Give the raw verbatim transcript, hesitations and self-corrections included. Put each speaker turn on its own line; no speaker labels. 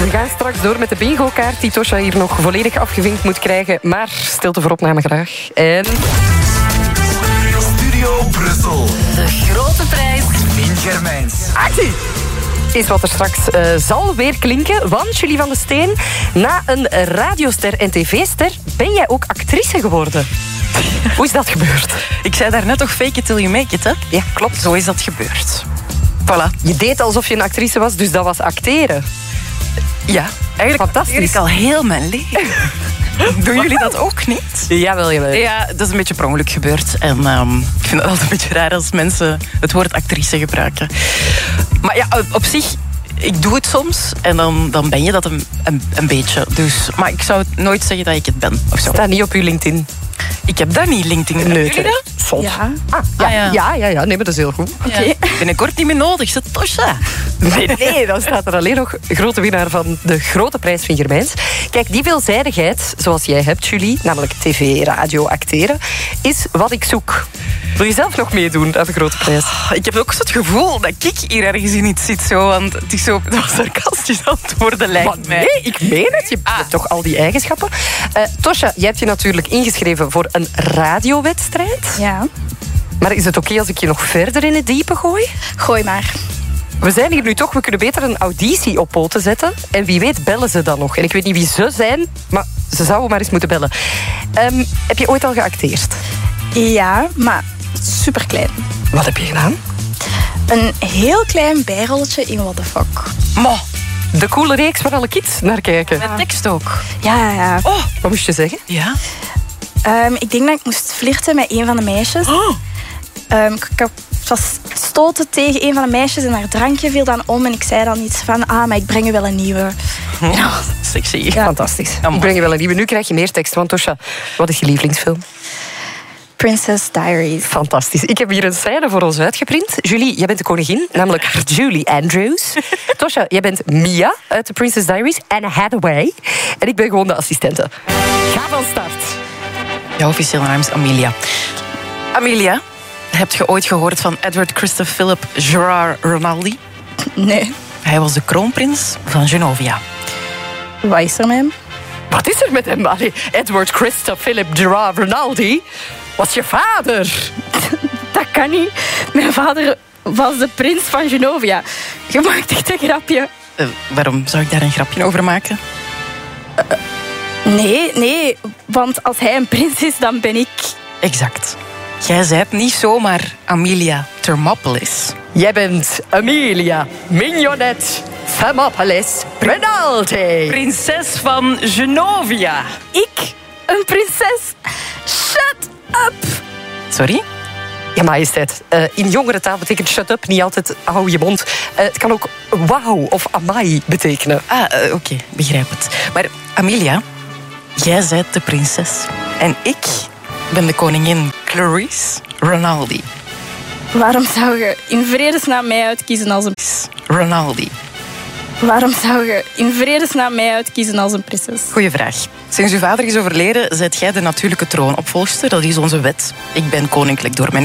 We gaan straks door met de bingo-kaart die Tosja hier nog volledig afgevinkt moet krijgen. Maar stilte voor opname graag. En...
Studio Brussel.
De grote prijs.
Wien Germijns.
Actie! Is wat er straks uh, zal weer klinken. Want Julie van de Steen, na een radioster en tv-ster ben jij ook actrice geworden. Hoe is dat gebeurd?
Ik zei daarnet toch fake it till you make it, hè?
Ja, klopt.
Zo is dat gebeurd. Voilà.
Je deed alsof je een actrice was, dus dat was acteren.
Ja, eigenlijk
fantastisch.
Ik al heel mijn leven. Doen jullie dat ook niet?
Jawel, jawel.
Ja, dat is een beetje per ongeluk gebeurd. En um, ik vind het altijd een beetje raar als mensen het woord actrice gebruiken. Maar ja, op zich, ik doe het soms en dan, dan ben je dat een, een, een beetje. Dus, maar ik zou nooit zeggen dat ik het ben. Of zo.
Staat niet op uw LinkedIn.
Ik heb dat niet, LinkedIn.
Nee,
jullie dat?
Soms.
Ja.
Ah, ja,
Ah, ja.
ja, ja, ja. Nee, maar dat is heel goed.
Oké. Okay. Binnenkort niet meer nodig, zet Tosja.
Nee, nee, dan staat er alleen nog grote winnaar van de grote prijs van Germijns. Kijk, die veelzijdigheid, zoals jij hebt, Julie, namelijk tv, radio, acteren, is wat ik zoek. Wil je zelf nog meedoen aan de grote prijs?
Ik heb ook zo het gevoel dat ik hier ergens in iets zit. Zo, want het is zo sarcastisch aan het worden, lijkt
Maar
mij.
nee, ik meen het. Je
Ah.
hebt toch al die eigenschappen. Uh, Tosja, jij hebt je natuurlijk ingeschreven voor een radiowedstrijd.
Ja.
Maar is het oké als ik je nog verder in het diepe gooi?
Gooi maar.
We zijn hier nu toch, we kunnen beter een auditie op poten zetten. En wie weet bellen ze dan nog. En ik weet niet wie ze zijn, maar ze zouden maar eens moeten bellen. Um, heb je ooit al geacteerd?
Ja, maar superklein.
Wat heb je gedaan?
Een heel klein bijrolletje in What the Fuck.
Ma, de coole reeks waar alle kids naar kijken.
Met tekst ook.
Ja, ja, ja.
Oh, wat moest je zeggen?
Ja?
Um, ik denk dat ik moest flirten met een van de meisjes.
Oh.
Um, ik, ik was stoten tegen een van de meisjes en haar drankje viel dan om. En ik zei dan iets van, ah, maar ik breng je wel een nieuwe.
Oh, ja. Sexy.
Ja.
Fantastisch.
Ja,
ik breng je wel een nieuwe. Nu krijg je meer tekst. Want Tosja, wat is je lievelingsfilm?
Princess Diaries.
Fantastisch. Ik heb hier een scène voor ons uitgeprint. Julie, jij bent de koningin, namelijk Julie Andrews. Tosja, jij bent Mia uit de Princess Diaries. Anne Hathaway. En ik ben gewoon de assistente. Ga van start.
Jouw officiële naam is Amelia. Amelia, heb je ooit gehoord van Edward Christophe Philip Gerard Rinaldi?
Nee.
Hij was de kroonprins van Genovia.
Wat is er met hem?
Wat is er met hem? Allee, Edward Christophe Philip Gerard Rinaldi was je vader.
Dat kan niet. Mijn vader was de prins van Genovia. Je maakt echt een grapje.
Uh, waarom zou ik daar een grapje over maken?
Uh, nee, nee. Want als hij een prins is, dan ben ik...
Exact. Jij bent niet zomaar Amelia Thermopolis.
Jij bent Amelia Mignonette Thermopolis Rinaldi.
Prinses van Genovia.
Ik? Een prinses? Shut up!
Sorry?
Ja, majesteit. Uh, in jongerentaal betekent shut up niet altijd hou je mond. Uh, het kan ook wauw of amai betekenen.
Ah, uh, oké, okay, begrijp het. Maar Amelia, jij bent de prinses. En ik ben de koningin Clarice Rinaldi.
Waarom zou je in vredesnaam mij uitkiezen als een...
Rinaldi.
Waarom zou je in vredesnaam mij uitkiezen als een prinses?
Goeie vraag. Sinds uw vader is overleden, zijt jij de natuurlijke troonopvolgster. Dat is onze wet. Ik ben koninklijk door mijn